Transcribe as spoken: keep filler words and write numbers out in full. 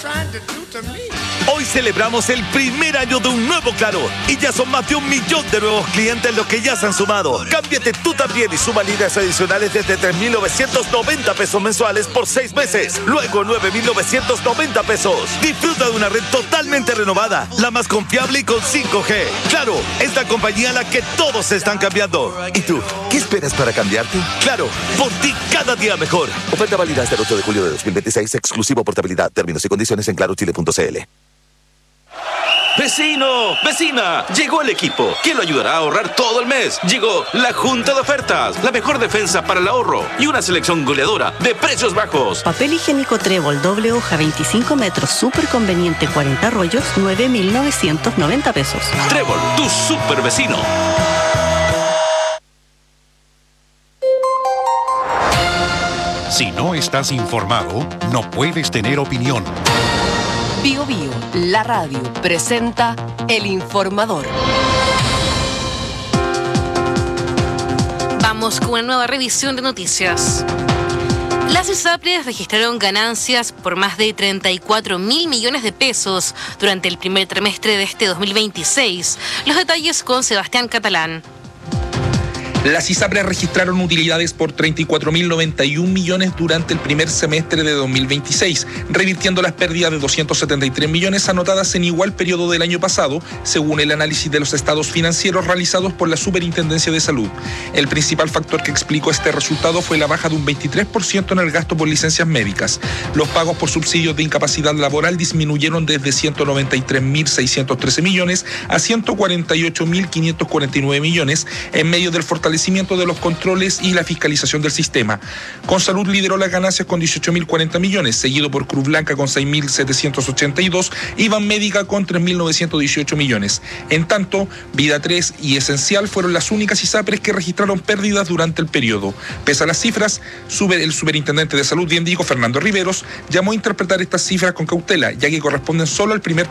Hoy celebramos el primer año de un nuevo Claro y ya son más de un millón de nuevos clientes los que ya se han sumado. Cámbiate tú también y suma líneas adicionales desde tres mil novecientos noventa pesos mensuales por seis meses. Luego nueve mil novecientos noventa pesos. Disfruta de una red totalmente renovada, la más confiable y con cinco G. Claro, es la compañía a la que todos se están cambiando. ¿Y tú? ¿Qué esperas para cambiarte? Claro, por ti cada día mejor. Oferta válida hasta el ocho de julio de dos mil veintiséis, exclusivo portabilidad. Términos y condiciones en claro chile punto c l. ¡Vecino! ¡Vecina! Llegó el equipo que lo ayudará a ahorrar todo el mes. Llegó la Junta de Ofertas, la mejor defensa para el ahorro y una selección goleadora de precios bajos. Papel higiénico Trébol doble hoja veinticinco metros, súper conveniente, cuarenta rollos, nueve mil novecientos noventa pesos. Trébol, tu super vecino. Si no estás informado, no puedes tener opinión. Bio Bio, la radio, presenta El Informador. Vamos con una nueva revisión de noticias. Las ISAPRES registraron ganancias por más de treinta y cuatro mil millones de pesos durante el primer trimestre de este dos mil veintiséis. Los detalles con Sebastián Catalán. Las ISAPRES registraron utilidades por treinta y cuatro mil noventa y un millones durante el primer semestre de dos mil veintiséis, revirtiendo las pérdidas de doscientos setenta y tres millones anotadas en igual periodo del año pasado, según el análisis de los estados financieros realizados por la Superintendencia de Salud. El principal factor que explicó este resultado fue la baja de un veintitrés por ciento en el gasto por licencias médicas. Los pagos por subsidios de incapacidad laboral disminuyeron desde ciento noventa y tres mil seiscientos trece millones a ciento cuarenta y ocho mil quinientos cuarenta y nueve millones en medio del fortalecimiento de los controles y la fiscalización del sistema. Consalud lideró las ganancias con dieciocho mil cuarenta millones, seguido por Cruz Blanca con seis mil setecientos ochenta y dos y Banmédica con tres mil novecientos dieciocho millones. En tanto, Vida tres y Esencial fueron las únicas ISAPRES que registraron pérdidas durante el periodo. Pese a las cifras, el superintendente de Salud, bien dijo Fernando Riveros, llamó a interpretar estas cifras con cautela, ya que corresponden solo al primer